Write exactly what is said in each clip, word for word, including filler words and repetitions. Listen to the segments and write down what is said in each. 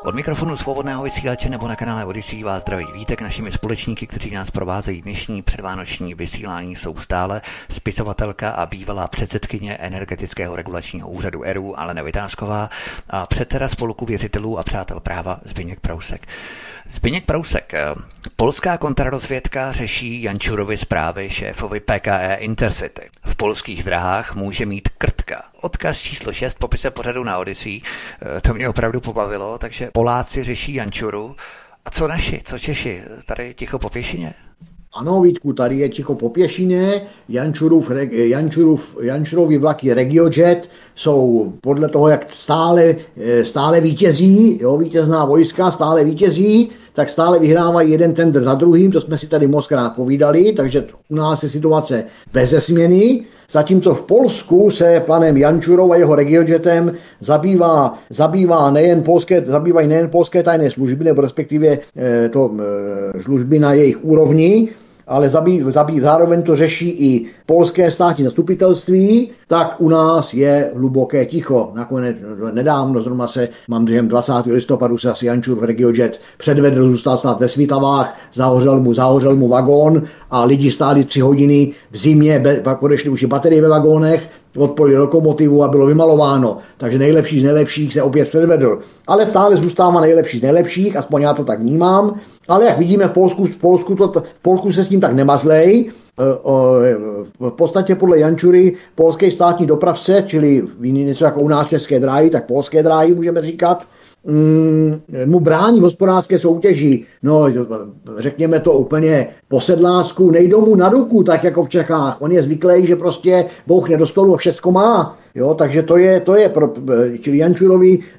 Od mikrofonu Svobodného vysílače nebo na kanále Odyssey vás zdraví Vítek. Našimi společníky, kteří nás provázejí dnešní předvánoční vysílání, jsou stále spisovatelka a bývalá předsedkyně Energetického regulačního úřadu E R U Alena Vitásková a předseda Spolku věřitelů a přátel práva Zbyněk Prousek. Zbyněk Prousek, polská kontrarozvědka řeší Jančurovy zprávy šéfovi P K E Intercity. V polských drahách může mít krtka. Odkaz číslo šest v popise pořadu na Odyssey. To mě opravdu pobavilo, takže Poláci řeší Jančuru. A co naši, co Češi? Tady ticho po pěšině? Ano, Vítku, tady je ticho po pěšině. Jančurův, Jančurův, Jančurovi vlaky RegioJet jsou podle toho, jak stále, stále vítězí, jo, vítězná vojska stále vítězí, tak stále vyhrávají jeden tender za druhým, to jsme si tady mockrát povídali, takže u nás je situace beze změny. Zatímco v Polsku se panem Jančurou a jeho RegioJetem zabývá, zabývá nejen polské, zabývají nejen polské tajné služby, nebo respektive e, to, e, služby na jejich úrovni, ale zabý, zabý, zároveň to řeší i polské státní zastupitelství, tak u nás je hluboké ticho. Nakonec nedávno, zrovna se, mám držem dvacátého listopadu se asi Jančur v RegioJet předvedl, zůstal stát ve Svitavách, zahořel mu, zahořel mu vagón a lidi stáli tři hodiny v zimě, pak odešly už i baterie ve vagónech, odpojili lokomotivu a bylo vymalováno. Takže nejlepší z nejlepších se opět předvedl. Ale stále zůstává nejlepší z nejlepších, aspoň já to tak vnímám. Ale jak vidíme v Polsku, v Polsku, to, v Polsku se s tím tak nemazlej. V podstatě podle Jančury polský státní dopravce, čili něco jako u nás české dráhy, tak polské dráhy můžeme říkat, mu brání v hospodářské soutěži. No, řekněme to úplně po sedlácku, nejdou mu na ruku, tak jako v Čechách. On je zvyklý, že prostě bouchne do stolu a všecko má. Jo, takže to je, to je pro, čili Jančurovi e,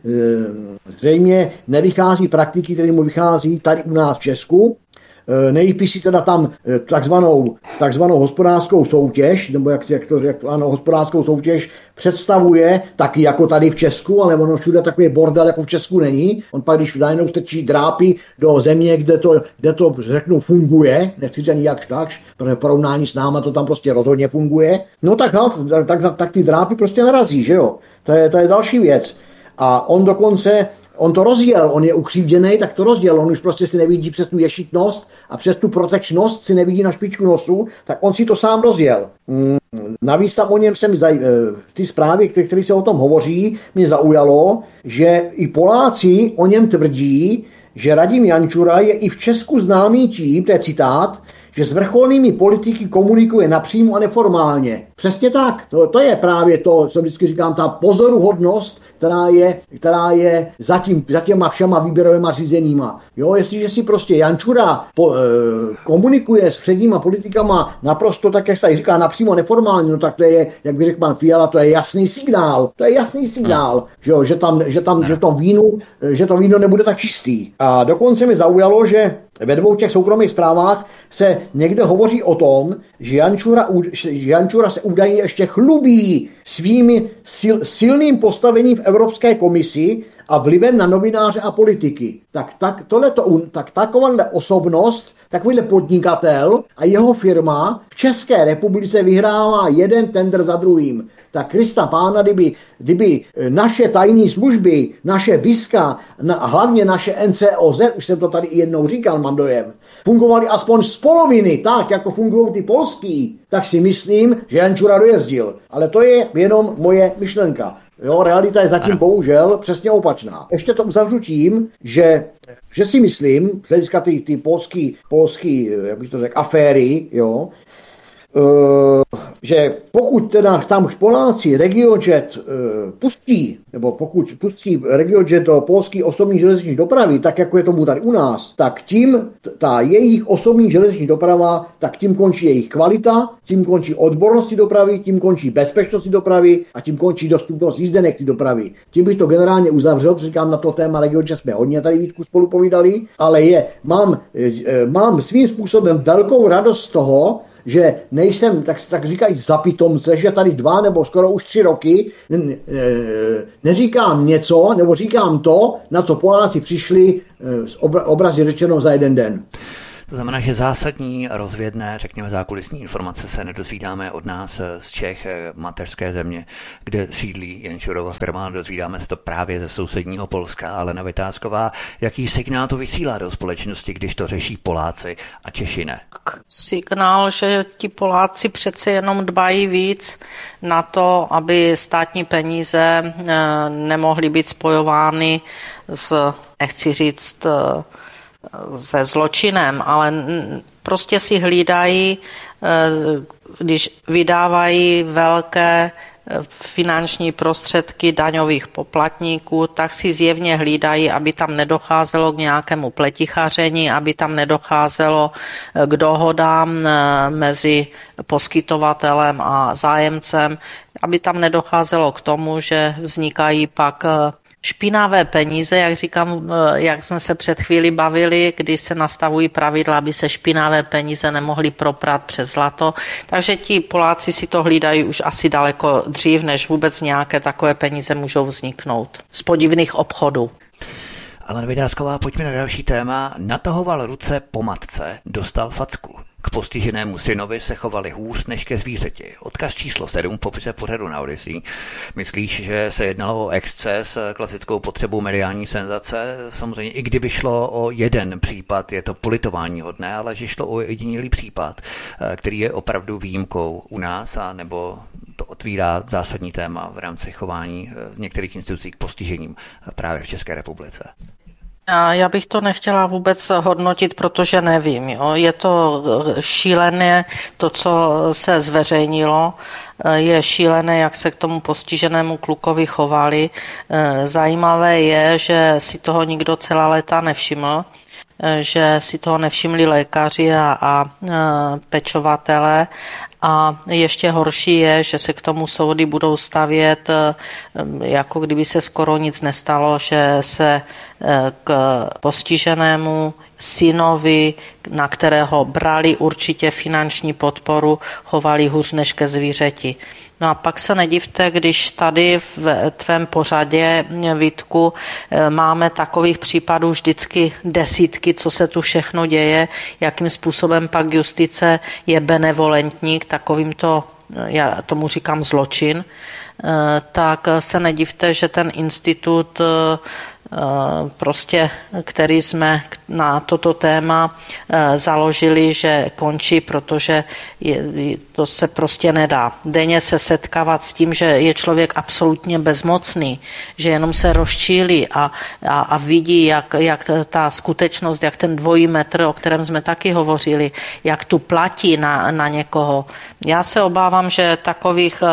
zřejmě nevychází praktiky, které mu vychází tady u nás v Česku. E, nejpí si teda tam takzvanou, takzvanou hospodářskou soutěž, nebo jak, jak to jak to, ano, hospodářskou soutěž představuje taky jako tady v Česku, ale ono všude takový bordel jako v Česku není. On pak, když najednou strčí drápy do země, kde to, kde to řeknu, funguje, nechci říct jak takž, protože porovnání s náma to tam prostě rozhodně funguje, no tak, tak, tak, tak ty drápy prostě narazí, že jo? To je, to je další věc. A on dokonce, on to rozjel, on je ukřivděnej, tak to rozjel, on už prostě si nevidí přes tu ješitnost a přes tu protečnost si nevidí na špičku nosu, tak on si to sám rozjel. Mm. Navíc tam o něm jsem zaj... v té zprávě, které se o tom hovoří, mě zaujalo, že i Poláci o něm tvrdí, že Radim Jančura je i v Česku známý tím, to je citát, že s vrcholnými politiky komunikuje napřímo a neformálně. Přesně tak, to, to je právě to, co vždycky říkám, ta pozoruhodnost, která je, která je za, tím, za těma všema výběrovýma řízeníma. Jo, jestliže si prostě Jančura po, e, komunikuje s předníma politikama naprosto tak, jak se tady říká, napřímo neformálně, no tak to je, jak by řekl pan Fiala, to je jasný signál. To je jasný signál, že, jo, že tam, že tam, že to víno, že to víno nebude tak čistý. A dokonce mi zaujalo, že ve dvou těch soukromých zprávách se někde hovoří o tom, že Jančura, že Jančura se údajně ještě chlubí svým sil, silným postavením v Evropské komisi a vlivem na novináře a politiky. Tak, tak, tohleto, tak takováhle osobnost, takovýhle podnikatel a jeho firma v České republice vyhrává jeden tender za druhým. Tak Krista pána, kdyby, kdyby naše tajné služby, naše BISka a hlavně naše N C O Z, už jsem to tady i jednou říkal, mám dojem, fungovaly aspoň z poloviny tak, jako fungují ty polský, tak si myslím, že Jančura dojezdil. Ale to je jenom moje myšlenka. Jo, realita je zatím bohužel přesně opačná. Ještě to uzavřu tím, že, že si myslím, z hlediska ty, ty polský, polský, jak bych to řekl, aféry, jo, Uh, že pokud teda tam Poláci RegioJet uh, pustí, nebo pokud pustí RegioJet do polské osobní železniční dopravy, tak jako je tomu tady u nás, tak tím ta jejich osobní železniční doprava, tak tím končí jejich kvalita, tím končí odbornosti dopravy, tím končí bezpečnosti dopravy a tím končí dostupnost jízdenek ty dopravy. Tím bych to generálně uzavřel, protože říkám, na to téma RegioJet jsme hodně tady Vítku spolu povídali, ale je, mám, mám svým způsobem velkou radost z toho, že nejsem, tak, tak říkají za pitomce, že tady dva nebo skoro už tři roky ne, neříkám něco, nebo říkám to, na co Poláci přišli z obra, obrazně řečeno za jeden den. To znamená, že zásadní rozvědné, řekněme zákulisní informace se nedozvídáme od nás z Čech, mateřské země, kde sídlí Jančurova firma, dozvídáme se to právě ze sousedního Polska. Ale Alena Vytázková, jaký signál to vysílá do společnosti, když to řeší Poláci a Češi ne? Signál, že ti Poláci přece jenom dbají víc na to, aby státní peníze nemohly být spojovány s, nechci říct, se zločinem, ale prostě si hlídají, když vydávají velké finanční prostředky daňových poplatníků, tak si zjevně hlídají, aby tam nedocházelo k nějakému pletichaření, aby tam nedocházelo k dohodám mezi poskytovatelem a zájemcem, aby tam nedocházelo k tomu, že vznikají pak špinavé peníze, jak říkám, jak jsme se před chvíli bavili, kdy se nastavují pravidla, aby se špinavé peníze nemohly proprat přes zlato. Takže ti Poláci si to hlídají už asi daleko dřív, než vůbec nějaké takové peníze můžou vzniknout z podivných obchodů. Alena Vytázková, pojďme na další téma. Natahoval ruce po matce, dostal facku. K postiženému synovi se chovali hůř než ke zvířeti. Odkaz číslo sedm v popise pořadu na Odyssey. Myslíš, že se jednalo o exces, klasickou potřebu mediální senzace? Samozřejmě, i kdyby šlo o jeden případ, je to politováníhodné, ale že šlo o jediný případ, který je opravdu výjimkou u nás, a nebo to otvírá zásadní téma v rámci chování v některých institucích k postižením právě v České republice. Já bych to nechtěla vůbec hodnotit, protože nevím. Jo. Je to šílené, to, co se zveřejnilo, je šílené, jak se k tomu postiženému klukovi chovali. Zajímavé je, že si toho nikdo celá léta nevšiml, že si toho nevšimli lékaři a, a pečovatelé. A ještě horší je, že se k tomu soudy budou stavět, jako kdyby se skoro nic nestalo, že se k postiženému synovi, na kterého brali určitě finanční podporu, chovali hůř než ke zvířeti. No a pak se nedivte, když tady v tvém pořadě, Vítku, máme takových případů vždycky desítky, co se tu všechno děje, jakým způsobem pak justice je benevolentní k takovýmto, já tomu říkám zločin, tak se nedivte, že ten institut prostě, který jsme na toto téma založili, že končí, protože je, to se prostě nedá. Denně se setkávat s tím, že je člověk absolutně bezmocný, že jenom se rozčílí a, a, a vidí, jak, jak ta skutečnost, jak ten dvojí metr, o kterém jsme taky hovořili, jak tu platí na, na někoho. Já se obávám, že takových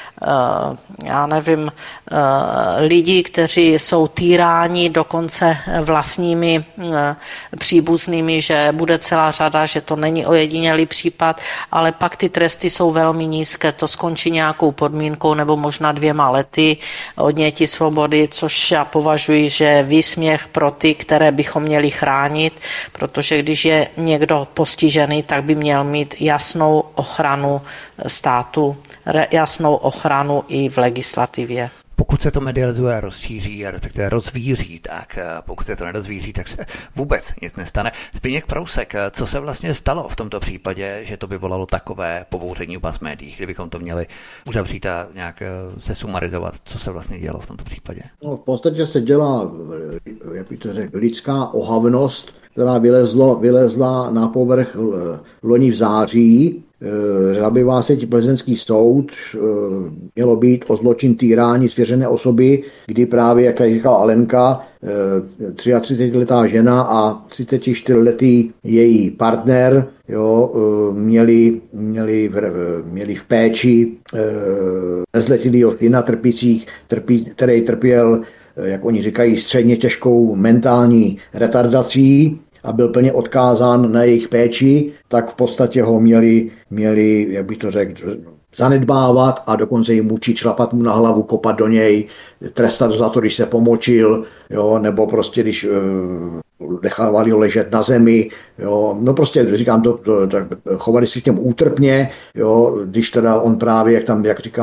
já nevím, lidí, kteří jsou týráni dokonce vlastními příbuznými, že bude celá řada, že to není ojedinělý případ, ale pak ty tresty jsou velmi nízké, to skončí nějakou podmínkou nebo možná dvěma lety odnětí svobody, což já považuji, že je výsměch pro ty, které bychom měli chránit, protože když je někdo postižený, tak by měl mít jasnou ochranu státu, jasnou ochranu i v legislativě. Pokud se to medializuje, rozšíří a respektive rozvíří, tak pokud se to nedozvíří, tak se vůbec nic nestane. Zbyněk Prousek, co se vlastně stalo v tomto případě, že to vyvolalo takové pobouření v mass médiích, kdybychom to měli uzavřít a nějak se sumarizovat, co se vlastně dělo v tomto případě? No, v podstatě se dělá, jak bych to řekl, lidská ohavnost, která vylezlo, vylezla na povrch loni v září. Zabývá se ti plzeňský soud, mělo být o zločin týrání svěřené osoby, kdy právě, jak tady říkala Alenka, třiatřicetiletá žena a třicetičtyřletý její partner, jo, měli, měli, v, měli v péči nezletilýho syna trpících, trpí, který trpěl, jak oni říkají, středně těžkou mentální retardací a byl plně odkázán na jejich péči, tak v podstatě ho měli, měli, jak bych to řekl, zanedbávat a dokonce jim mučit, šlapat mu na hlavu, kopat do něj, trestat za to, když se pomočil, jo, nebo prostě když uh, nechávali ho ležet na zemi, jo, no prostě říkám to, to tak chovali si k těm útrpně, jo, když teda on právě, jak tam, jak říká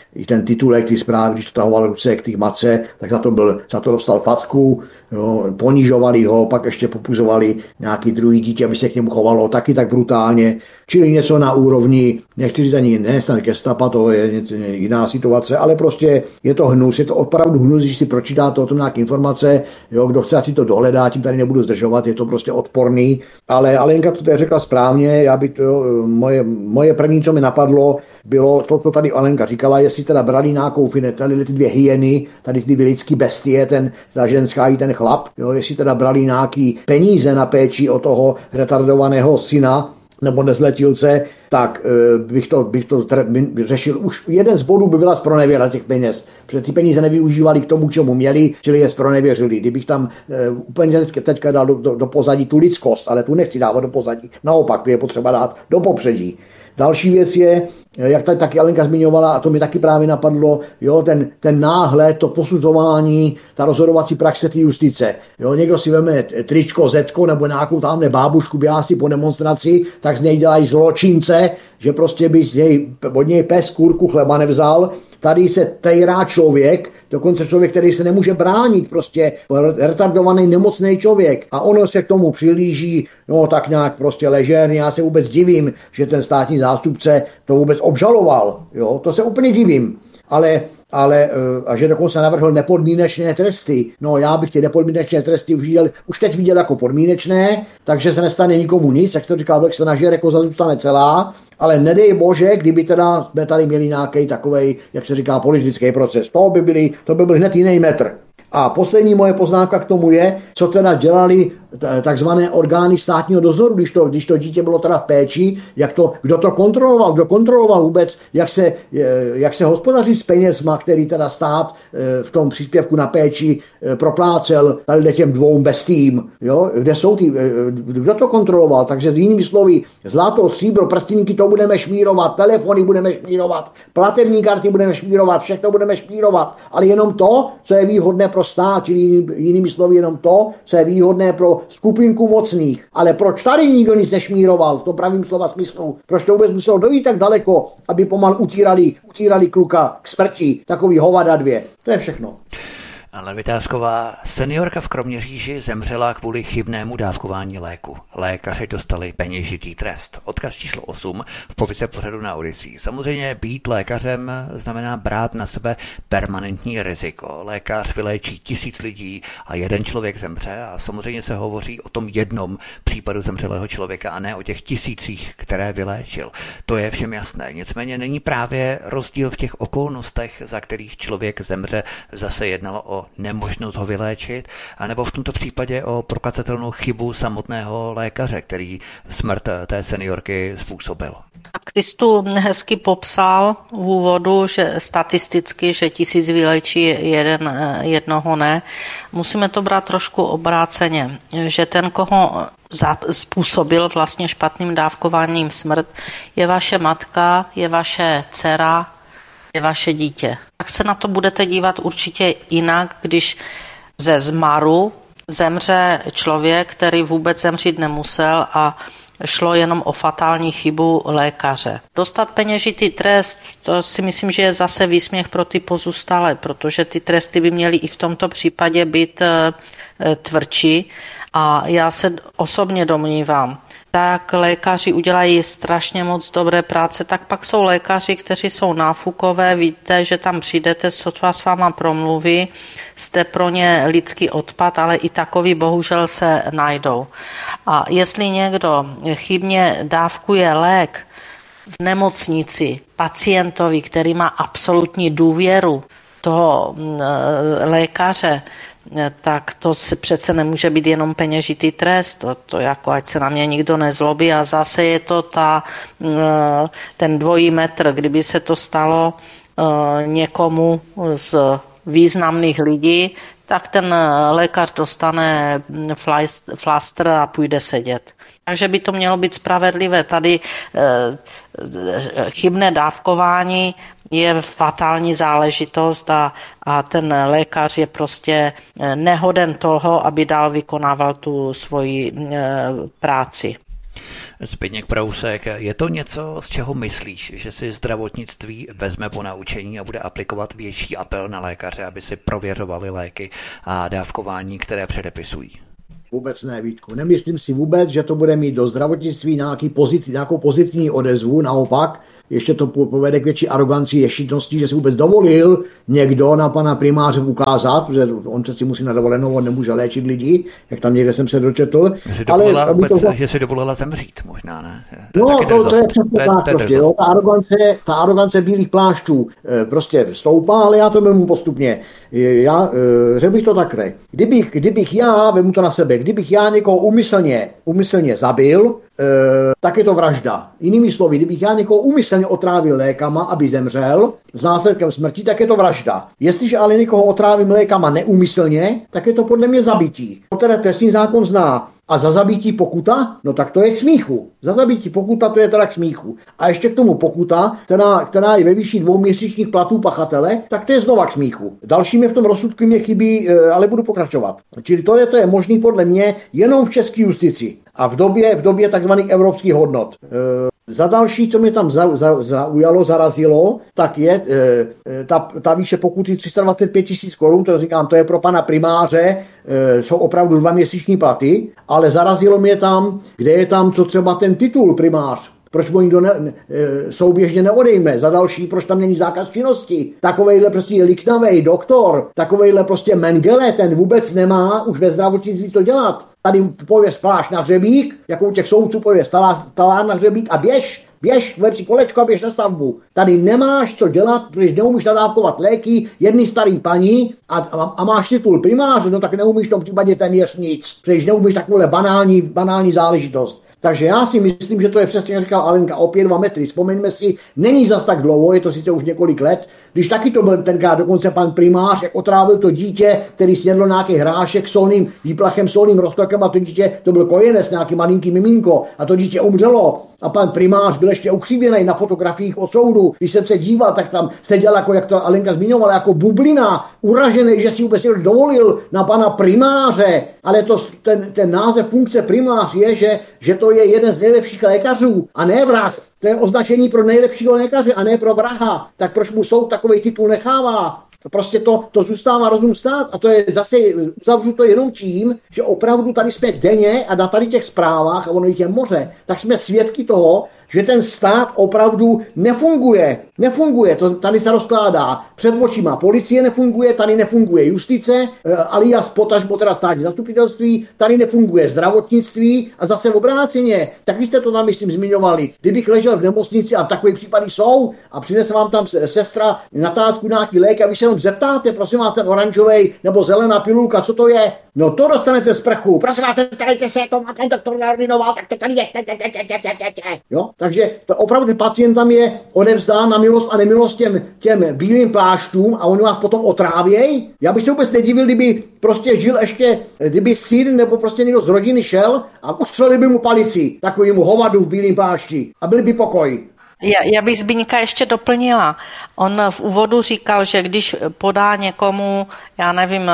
i ten titulek, ty zprávy, když to tahoval ruce k té matce, tak za to, byl, za to dostal facku, jo, ponižovali ho, pak ještě popuzovali nějaký druhý dítě, aby se k němu chovalo taky tak brutálně, čili něco na úrovni, nechci říct ani nestan gestapa, to je něco, jiná situace, ale prostě je to hnus, je to opravdu hnus, když si pročítáte o tom nějaké informace, jo, kdo chce, ať si to dohledá, tím tady nebudu zdržovat, je to prostě odporný, ale Alenka to tady řekla správně, já by to, moje, moje první, co mi napadlo, bylo to, co tady Alenka říkala, jestli teda brali nějakou finet, tady ty dvě hyeny, tady ty dvě lidský bestie, ten, ta ženská i ten chlap, jo, jestli teda brali nějaký peníze na péči o toho retardovaného syna nebo nezletilce, tak bych to, bych to bych řešil. Už jeden z bodů by byla zpronevěra těch peněz, protože ty peníze nevyužívali k tomu, čemu měli, čili je zpronevěřili. Kdybych tam uh, úplně teďka dal do, do, do pozadí tu lidskost, ale tu nechci dávat do pozadí. Naopak, je potřeba dát do popředí. Další věc je, jak tady taky Alenka zmiňovala, a to mi taky právě napadlo, jo, ten, ten náhled, to posuzování, ta rozhodovací praxe té justice. Jo, někdo si veme tričko, zetko nebo nějakou tamhle bábušku běhá po demonstraci, tak z něj dělají zločince, že prostě by z něj, od něj pes kůrku chleba nevzal. Tady se tejrá člověk, dokonce člověk, který se nemůže bránit, prostě retardovaný, nemocný člověk. A ono se k tomu přilíží, no tak nějak prostě ležérně. Já se vůbec divím, že ten státní zástupce to vůbec obžaloval. Jo, to se úplně divím. Ale ale a že dokonce navrhl nepodmínečné tresty. No já bych ty nepodmínečné tresty už, viděl, už teď viděl jako podmínečné, takže se nestane nikomu nic, jak to říkal Black Snažer, jako zůstane celá, ale nedej bože, kdyby teda jsme tady měli nějaký takovej, jak se říká, politický proces. To by, byli, to by byl hned jiný metr. A poslední moje poznámka k tomu je, co teda dělali takzvané orgány státního dozoru, když to, když to dítě bylo teda v péči, jak to, kdo to kontroloval, kdo kontroloval vůbec, jak se, jak se hospodaří s penězma, který teda stát v tom příspěvku na péči proplácel tady těm dvou bestím, jo, kde jsou ty, kdo to kontroloval, takže jinými slovy, zlato, stříbro, prstínky, to budeme šmírovat, telefony budeme šmírovat, platební karty budeme šmírovat, všechno budeme šmírovat, ale jenom to, co je výhodné pro stát, čili jinými slovy jenom to, co je výhodné pro skupinku mocných. Ale proč tady nikdo nic nešmíroval, v tom pravým slova smyslu? Proč to vůbec muselo dojít tak daleko, aby pomal utírali, utírali kluka k smrti, takový hovada dvě. To je všechno. Anna Vytázková, seniorka v Kroměříži, zemřela kvůli chybnému dávkování léku. Lékaři dostali peněžitý trest. Odkaz číslo osm v popise pořadu na Odyssey. Samozřejmě být lékařem znamená brát na sebe permanentní riziko. Lékař vyléčí tisíc lidí a jeden člověk zemře a samozřejmě se hovoří o tom jednom případu zemřelého člověka a ne o těch tisících, které vyléčil. To je všem jasné. Nicméně není právě rozdíl v těch okolnostech, za kterých člověk zemře, zase jednalo o nemožnost ho vyléčit, anebo v tomto případě o prokazatelnou chybu samotného lékaře, který smrt té seniorky způsobil. Tak ty jsi tu hezky popsal v úvodu, že statisticky, že tisíc vylečí, jeden, jednoho ne. Musíme to brát trošku obráceně, že ten, koho způsobil vlastně špatným dávkováním smrt, je vaše matka, je vaše dcera, je vaše dítě. Tak se na to budete dívat určitě jinak, když ze zmaru zemře člověk, který vůbec zemřít nemusel a šlo jenom o fatální chybu lékaře. Dostat peněžitý trest, to si myslím, že je zase výsměch pro ty pozůstalé, protože ty tresty by měly i v tomto případě být e, tvrdší a já se osobně domnívám, tak lékaři udělají strašně moc dobré práce, tak pak jsou lékaři, kteří jsou náfukové, víte, že tam přijdete, sotva s váma promluví, jste pro ně lidský odpad, ale i takový bohužel se najdou. A jestli někdo chybně dávkuje lék v nemocnici pacientovi, který má absolutní důvěru toho lékaře, tak to se přece nemůže být jenom peněžitý trest, to, to jako ať se na mě nikdo nezlobí a zase je to ta, ten dvojí metr, kdyby se to stalo někomu z významných lidí, tak ten lékař dostane flastr a půjde sedět. Takže by to mělo být spravedlivé. Tady chybné dávkování je fatální záležitost a, a ten lékař je prostě nehoden toho, aby dál vykonával tu svoji e, práci. Zbyněk Prousek, je to něco, z čeho myslíš, že si zdravotnictví vezme po naučení a bude aplikovat větší apel na lékaře, aby si prověřovali léky a dávkování, které předepisují? Vůbec ne, Vítku. Nemyslím si vůbec, že to bude mít do zdravotnictví nějaký pozit, nějakou pozitivní odezvu, naopak. Ještě to povede k větší aroganci, ješitnosti, že si vůbec dovolil někdo na pana primáře ukázat, že on se si musí na dovolenou, on nemůže léčit lidi, jak tam někde jsem se dočetl. Že, dovolila ale, vůbec, to... že si dovolila zemřít možná, ne? To no, to, to je přesně tak, prostě, jo, ta arogance, ta arogance bílých plášťů e, prostě stoupá, ale já to vemu postupně. Já e, řekl bych to takhle. Kdybych, kdybych já, vemu to na sebe, kdybych já někoho umyslně, umyslně zabil, E, tak je to vražda. Jinými slovy, kdybych já někoho úmyslně otrávil lékama, aby zemřel s následkem smrti, tak je to vražda. Jestliže ale někoho otrávím lékama neúmyslně, tak je to podle mě zabití. To teda trestní zákon zná. A za zabití pokuta? No tak to je k smíchu. Za zabití pokuta to je teda k smíchu. A ještě k tomu pokuta, která, která je ve výši dvou měsíčních platů pachatele, tak to je znova k smíchu. Další mě v tom rozsudku mě chybí, ale budu pokračovat. Čili to je, to je možný podle mě jenom v české justici. A v době, v době takzvaných evropských hodnot. E, za další, co mě tam za, za, zaujalo, zarazilo, tak je e, ta, ta výše pokuty tři sta dvacet pět tisíc korun, to říkám, to je pro pana primáře, e, jsou opravdu dva měsíční platy, ale zarazilo mě tam, kde je tam, co třeba ten titul primář. Proč mu nikdo ne, ne, souběžně neodejme? Za další, proč tam není zákaz činnosti? Takovejhle prostě liknavej doktor, takovejhle prostě Mengele, ten vůbec nemá už ve zdravotnictví to dělat. Tady pověz plášť na hřebík, jako u těch soudců pověz talár, talár na hřebík a běž, běž, vem si kolečko a běž na stavbu. Tady nemáš co dělat, protože neumíš nadávkovat léky jedný starý paní a, a, a máš titul primáře, no tak neumíš v tom případě téměř nic, protože neumíš takovouhle banální, banální záležitost. Takže já si myslím, že to je přesně, jak říkal Alenka, opět dva metry. Vzpomeňme si, není zas tak dlouho, je to sice už několik let, když taky to byl tenkrát dokonce pan primář, jak otrávil to dítě, který snědl nějaký hrášek solným výplachem, solným roztokem a to dítě, to byl kojenec, nějaký malinký miminko a to dítě umřelo. A pan primář byl ještě ukřivěný na fotografiích od soudu. Když jsem se díval, tak tam seděl, jako, jak to Alenka zmiňovala, jako bublina, uražený, že si vůbec dovolil na pana primáře. Ale to, ten, ten název funkce primář je, že, že to je jeden z nejlepších lékařů a ne vrah. To je označení pro nejlepšího lékaře a ne pro vraha. Tak proč mu soud takový titul nechává? Prostě to, to zůstává rozum stát a to je zase, uzavřu to jenom tím, že opravdu tady jsme denně a na tady těch zprávách, a ono jich je moře, tak jsme svědky toho, že ten stát opravdu nefunguje. Nefunguje, to tady se rozkládá. Před očima policie nefunguje, tady nefunguje justice, alias potažmo teda státní zastupitelství, tady nefunguje zdravotnictví a zase v obráceně. Taky jste to tam, myslím, zmiňovali. Kdybych ležel v nemocnici a takové případy jsou a přinese vám tam sestra na tásku nějaký lék a vy se jenom zeptáte, prosím vás, ten oranžovej nebo zelená pilulka, co to je? No to dostanete z prchu. Prosím vás, tady se to má ten doktor naordinoval, tak to tady je. Jo? Takže to opravdu pacient tam je odevzdán na milost a nemilost těm, těm bílým plášťům a oni vás potom otrávěj. Já bych se vůbec nedivil, kdyby prostě žil ještě, kdyby syn nebo prostě někdo z rodiny šel a ustřelil by mu palici takovému hovadu v bílým plášti a byl by pokoj. Já, já bych Zbyňka ještě doplnila. On v úvodu říkal, že když podá někomu, já nevím,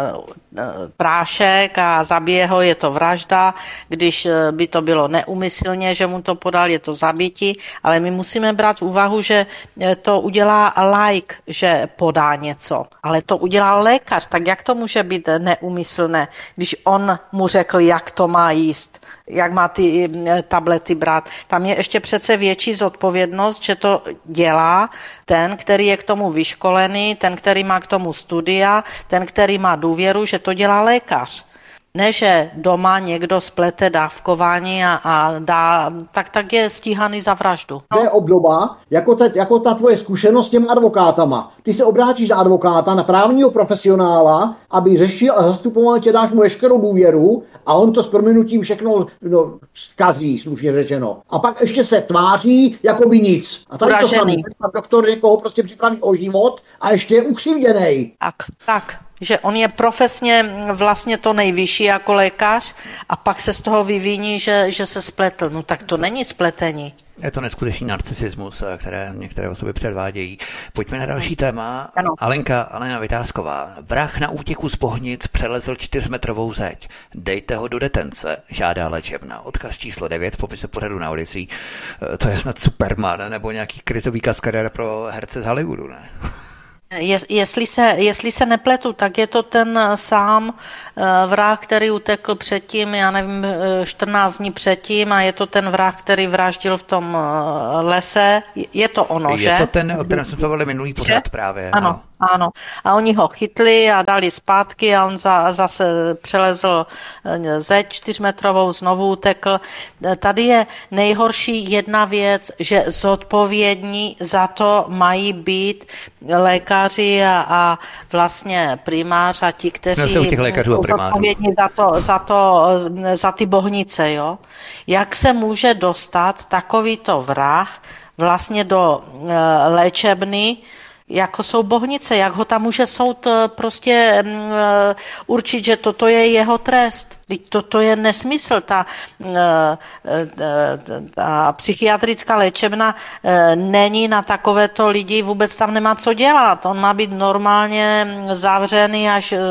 prášek a zabije ho, je to vražda. Když by to bylo neúmyslně, že mu to podal, je to zabití. Ale my musíme brát v úvahu, že to udělá laik, že podá něco. Ale to udělá lékař. Tak jak to může být neúmyslné, když on mu řekl, jak to má jíst? Jak má ty tablety brát. Tam je ještě přece větší zodpovědnost, že to dělá ten, který je k tomu vyškolený, ten, který má k tomu studia, ten, který má důvěru, že to dělá lékař. Ne, že doma někdo splete dávkování a, a dá, tak, tak je stíhaný za vraždu. To je obdoba, jako ta, jako ta tvoje zkušenost s těmi advokátama. Ty se obrátíš na advokáta, na právního profesionála, aby řešil a zastupoval tě, dáš mu veškerou důvěru a on to s prominutím všechno no, zkazí, slušně řečeno. A pak ještě se tváří, jako by nic. A tady Uražený. To samý, doktor někoho prostě připraví o život a ještě je ukřivděnej. Tak, tak. Že on je profesně vlastně to nejvyšší jako lékař a pak se z toho vyviní, že, že se spletl. No tak to není spletení. Je to neskutečný narcismus, které některé osoby předvádějí. Pojďme na další téma. Ano. Alenka, Alena Vytázková. Vrah na útěku z Bohnic přelezl čtyřmetrovou zeď. Dejte ho do detence, žádá léčebna. Odkaz číslo devět v popise pořadu na Odyssey. To je snad Superman nebo nějaký krizový kaskadér pro herce z Hollywoodu, ne? Je, jestli, se, jestli se nepletu, tak je to ten sám vrah, který utekl předtím, já nevím, čtrnáct dní předtím a je to ten vrah, který vraždil v tom lese. Je to ono, je že? Je to ten, o kterém jsme to volili minulý pořad právě. Ano, no. Ano. A oni ho chytli a dali zpátky a on za, zase přelezl zeď čtyřmetrovou, znovu utekl. Tady je nejhorší jedna věc, že zodpovědní za to mají být lékaři a, a vlastně primář a ti, kteří no, jsou těch lékařů a primářů. Zodpovědní za to, za to, za ty Bohnice, jo. Jak se může dostat takovýto vrah vlastně do uh, léčebny, jako jsou Bohnice, jak ho tam může soud prostě uh, určit, že toto je jeho trest. Toto je nesmysl. Ta, uh, ta psychiatrická léčebna uh, není na takovéto lidi, vůbec tam nemá co dělat. On má být normálně zavřený až, uh,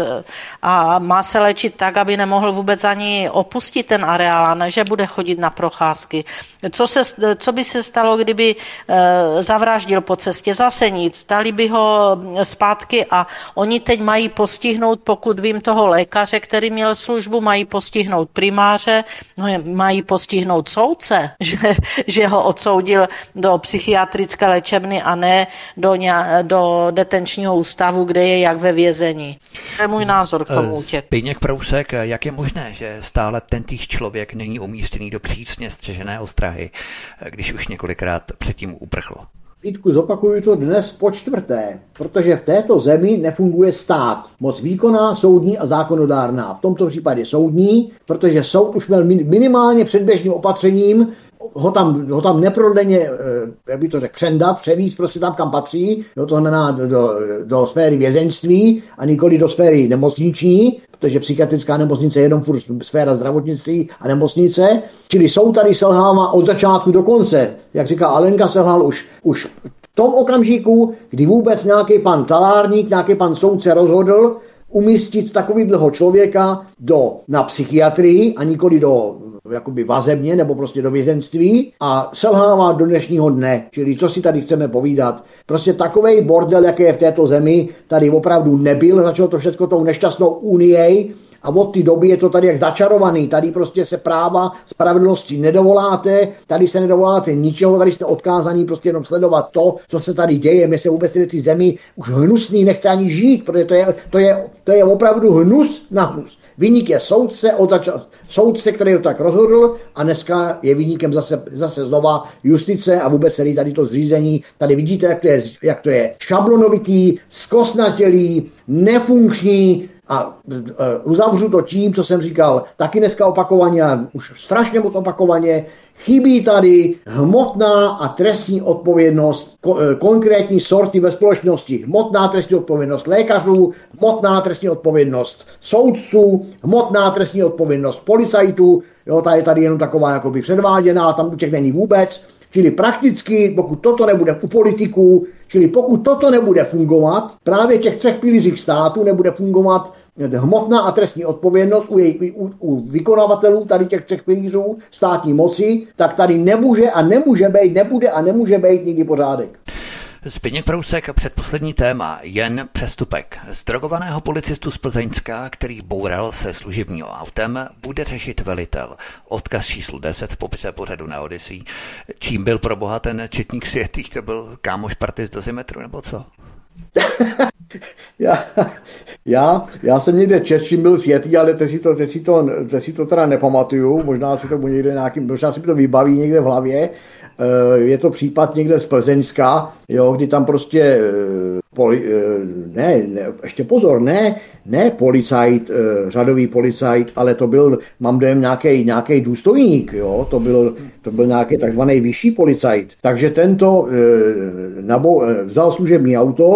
a má se léčit tak, aby nemohl vůbec ani opustit ten areál, a ne, že bude chodit na procházky. Co, se, co by se stalo, kdyby uh, zavraždil po cestě? Zase nic. Dali by ho zpátky a oni teď mají postihnout, pokud vím, toho lékaře, který měl službu, mají postihnout primáře, no mají postihnout soudce, že, že ho odsoudil do psychiatrické léčebny a ne do, ně, do detenčního ústavu, kde je jak ve vězení. To je můj názor k tomu útěku. Zbyněk Prousek, jak je možné, že stále tentýž člověk není umístěný do přísně střežené ostrahy, když už několikrát předtím uprchlo? Vítku, zopakuju to dnes po čtvrté, protože v této zemi nefunguje stát. Moc výkonná, soudní a zákonodárná. V tomto případě soudní, protože soud už měl minimálně předběžným opatřením ho tam, ho tam neprodleně, jak by to řekl, přendat, převízt prostě tam, kam patří, jo, to znamená do, do, do sféry vězeňství a nikoli do sféry nemocniční, protože psychiatrická nemocnice je jenom furt sféra zdravotnictví a nemocnice, čili soud tady selhává od začátku do konce. Jak říká Alenka, selhal už, už v tom okamžiku, kdy vůbec nějaký pan talárník, nějaký pan soudce rozhodl umístit takovýhleho člověka do, na psychiatrii a nikoli do jakoby vazebně nebo prostě do vězenství a selhává do dnešního dne. Čili co si tady chceme povídat? Prostě takovej bordel, jaký je v této zemi, tady opravdu nebyl. Začalo to všechno tou nešťastnou unií a od té doby je to tady jak začarovaný. Tady prostě se práva, spravedlnosti nedovoláte, tady se nedovoláte ničeho, tady jste odkázaní prostě jenom sledovat to, co se tady děje. My se vůbec ty zemi už hnusný nechce ani žít, protože to je, to je, to je opravdu hnus na hnus. Viník je soudce, otača, soudce, který ho tak rozhodl a dneska je viníkem zase, zase znova justice a vůbec celý tady to zřízení. Tady vidíte, jak to je, jak to je šablonovitý, zkostnatělý, nefunkční a uh, uzavřu to tím, co jsem říkal taky dneska opakovaně, už strašně moc opakovaně. Chybí tady hmotná a trestní odpovědnost ko- konkrétní sorty ve společnosti. Hmotná trestní odpovědnost lékařů, hmotná trestní odpovědnost soudců, hmotná trestní odpovědnost policajtů. Jo, ta je tady jenom taková jakoby předváděná, tam u těch není vůbec. Čili prakticky, pokud toto nebude u politiků, čili pokud toto nebude fungovat, právě těch třech pilířích státu nebude fungovat hmotná a trestní odpovědnost u, jej, u, u vykonavatelů tady těch třech pilířů státní moci, tak tady nemůže a nemůže být, nebude a nemůže být nikdy pořádek. Zbyněk Prousek, předposlední téma, jen přestupek. Zdrogovaného policistu z Plzeňska, který boural se služebním autem, bude řešit velitel. Odkaz číslo deset v popise pořadu na Odyssey. Čím byl pro boha ten četník světých? To byl kámoš party z Dozimetru, nebo co? já, já, já jsem někde čet, čím byl světý, ale teď si to, teď si to, teď si to teda nepamatuju. Možná si to někde nějaký, možná si to vybaví někde v hlavě. Je to případ někde z Plzeňska, jo, kdy tam prostě poli, ne, ne, ještě pozor, ne, ne policajt, řadový policajt, ale to byl, mám dojem, nějaký nějaký důstojník, jo, to byl, to byl nějaký takzvaný vyšší policajt. Takže tento nabo, vzal služební auto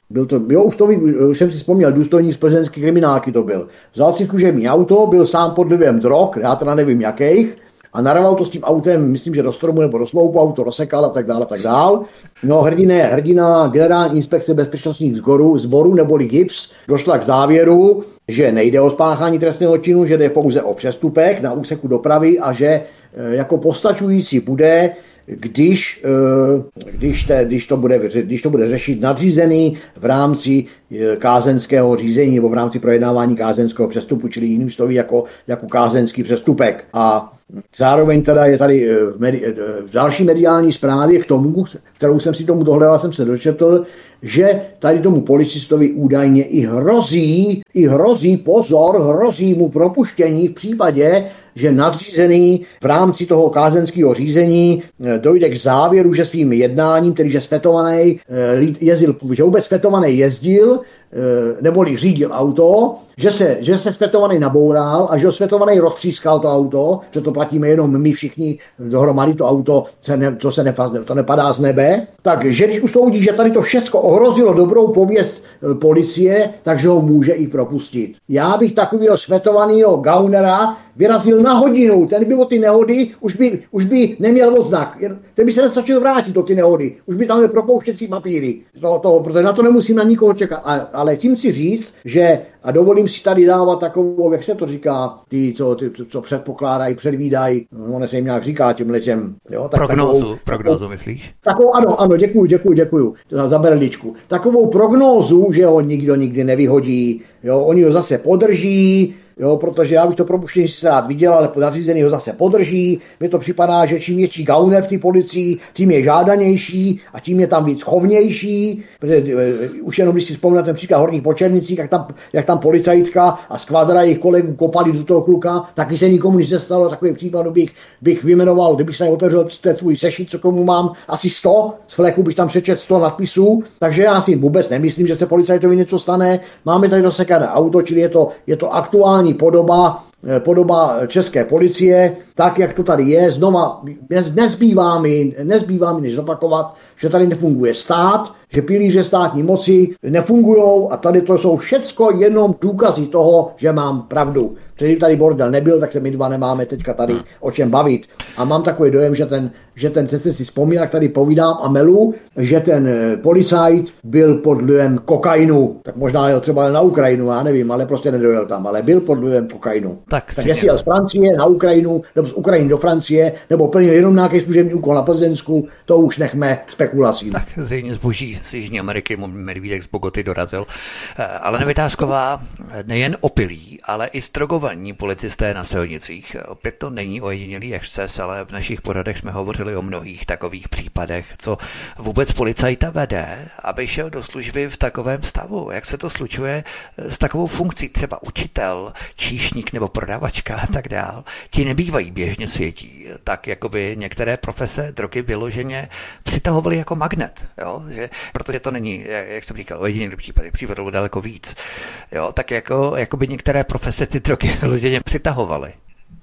Byl to, jo, už to už jsem si vzpomněl, důstojník z plzeňské kriminálky to byl. Vzal si služební auto, byl sám pod vlivem drog, já teda nevím jakých, a narval to s tím autem, myslím, že do stromu nebo do sloupu, auto rozsekal a tak dále, a tak dále. No, hrdiné, hrdina generální inspekce bezpečnostních sborů, sborů neboli G I B S došla k závěru, že nejde o spáchání trestného činu, že jde pouze o přestupek na úseku dopravy a že e, jako postačující bude, když, e, když, te, když, to bude, když to bude řešit nadřízený v rámci e, kázeňského řízení nebo v rámci projednávání kázeňského přestupu, čili jiným stojí jako, jako kázeňský přestupek. A zároveň teda je tady v, medi, v další mediální zprávě k tomu, kterou jsem si tomu dohledal, jsem se dočetl, že tady tomu policistovi údajně i hrozí, i hrozí, pozor, hrozí mu propuštění v případě, že nadřízený v rámci toho kázeňského řízení dojde k závěru, že svým jednáním, tedy že svetovaný jezdil, že vůbec svetovaný jezdil, neboli řídil auto, že se, že se svetovaný naboural a že svetovaný roztřískal to auto, že to platíme jenom my všichni dohromady, to auto, se ne, to, se nefa, to nepadá z nebe. Takže když usoudí, že tady to všechno ohrozilo dobrou pověst policie, takže ho může i propustit. Já bych takového svetovaného gaunera vyrazil na hodinu, ten by o ty nehody, už by, už by neměl odznak, ten by se nestačil vrátit do ty nehody, už by tam měl propouštěcí papíry, to, to, protože na to nemusím na nikoho čekat, a, ale tím si říct, že, a dovolím si tady dávat takovou, jak se to říká, ty, co, ty, co předpokládají, předvídají, no, se jim nějak říká těm letěm. Jo, tak prognózu, takovou, prognózu myslíš? Takovou, ano, ano, děkuju, děkuju, děkuju za, za berličku. Takovou prognózu, že ho nikdo nikdy nevyhodí, jo, oni ho zase podrží, jo, protože já bych to propuštění si rád viděl, ale nadřízený ho zase podrží. Mně to připadá, že čím větší gauner v té policii, tím je žádanější a tím je tam víc chovnější. Protože už jenom když si vzpomínám ten příklad Horních Počernicích, jak tam, jak tam policajtka a skvadra jejich kolegů kopali do toho kluka, taky se nikomu nic nestalo. Takový případ bych, bych vyjmenoval, kdybych se otevřel ten svůj sešit, co k tomu mám, asi sto, z fleku bych tam přečet sto nadpisů, takže já si vůbec nemyslím, že se policajtovi něco stane. Máme tady dosekané auto, čili je to, je to aktuální podoba, podoba české policie, tak, jak to tady je. Znova nezbývá mi, nezbývá mi než zopakovat, že tady nefunguje stát, že pilíře státní moci nefungujou a tady to jsou všecko jenom důkazy toho, že mám pravdu. Když tady bordel nebyl, tak se my dva nemáme teďka tady o čem bavit. A mám takový dojem, že ten, že ten teď si vzpomněl, jak tady povídám a melu, že ten policajt byl pod vlivem kokainu. Tak možná jel třeba na Ukrajinu, já nevím, ale prostě nedojel tam, ale byl pod vlivem kokainu. Tak, tak jestli jel z Francie na Ukrajinu, nebo z Ukrajiny do Francie, nebo plnil jenom nějaký služební úkol na Plzeňsku, to už nechme spekulací. Tak zřejmě zboží z Jižní Ameriky, Medvídek z Bogoty dorazil. Ale Nevytázková nejen opilí, ale i strogovaní policisté na silnicích. Opět to není ojedinělý exces, ale v našich pořadech jsme hovořili o mnohých takových případech, co vůbec policajta vede, aby šel do služby v takovém stavu. Jak se to slučuje s takovou funkcí, třeba učitel, číšník nebo prodavačka a tak dál. Ti nebývají běžně světí, tak jakoby některé profese drogy vyloženě přitahovaly jako magnet, jo? Že, protože to není, jak jsem říkal, ojedinělý případ, případů daleko víc, jo? Tak jako, jakoby některé profese ty drogy vyloženě přitahovaly.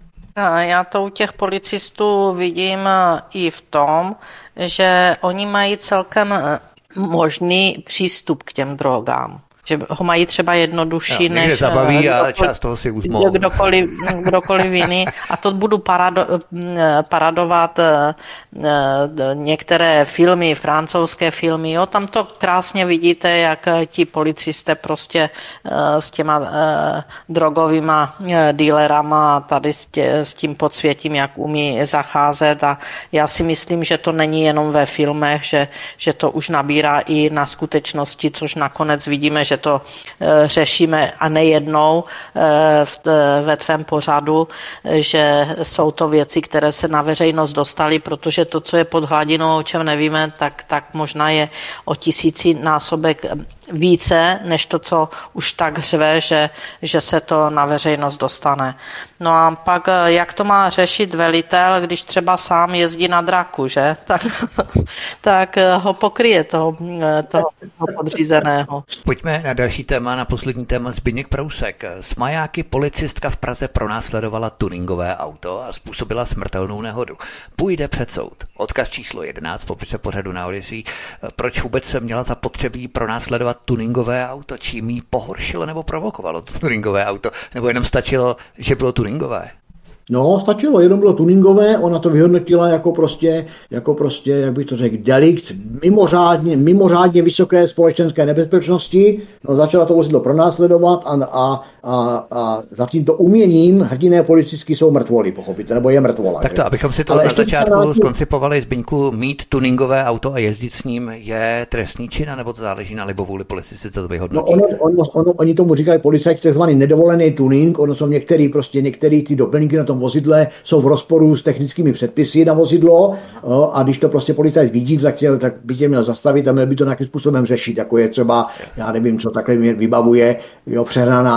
Já to u těch policistů vidím i v tom, že oni mají celkem možný přístup k těm drogám. Že ho mají třeba jednodušší, no, než zabaví a část toho si uzmou. Kdokoliv, kdokoliv jiný. A to budu parado, paradovat některé filmy, francouzské filmy. Jo? Tam to krásně vidíte, jak ti policisté prostě s těma drogovýma dealerama tady s tím podsvětím, jak umí zacházet. A já si myslím, že to není jenom ve filmech, že, že to už nabírá i na skutečnosti, což nakonec vidíme, že to e, řešíme a nejednou e, v, ve tvém pořadu, že jsou to věci, které se na veřejnost dostaly, protože to, co je pod hladinou, o čem nevíme, tak, tak možná je o tisíci násobek více, než to, co už tak řve, že, že se to na veřejnost dostane. No a pak, jak to má řešit velitel, když třeba sám jezdí na draku, že? Tak, tak ho pokryje toho, toho podřízeného. Pojďme Na další téma, na poslední téma Zbyněk Prousek. S majáky policistka v Praze pronásledovala tuningové auto a způsobila smrtelnou nehodu. Půjde před soud. Odkaz číslo jedenáct, popise pořadu na Odyssey. Proč vůbec se měla zapotřebí pronásledovat tuningové auto? Čím jí pohoršilo nebo provokovalo to tuningové auto? Nebo jenom stačilo, že bylo tuningové? No, stačilo, jenom bylo tuningové, ona to vyhodnotila jako prostě, jako prostě, jak bych to řekl, delikt mimořádně, mimořádně vysoké společenské nebezpečnosti, no, začala to vozidlo pronásledovat a, a, a, a za tímto uměním hrdinné policistky jsou mrtvoly, pochopíte, nebo je mrtvola. Tak to, abychom si to ale na začátku skoncipovali, Zbyňku, mít tuningové auto a jezdit s ním je trestný čin, nebo to záleží na libovůli policisty, co to vyhodnotí? No, ono, ono, ono, oni tomu říkají policajti takzvaný nedovolený tuning, ono jsou některý, prostě některý ty doplňky na tom vozidle jsou v rozporu s technickými předpisy na vozidlo a když to prostě policajt vidí, tak, tě, tak by tě měl zastavit a měl by to nějakým způsobem řešit, jako je třeba, já nevím, co takhle mě vybavuje, jo, přehnaná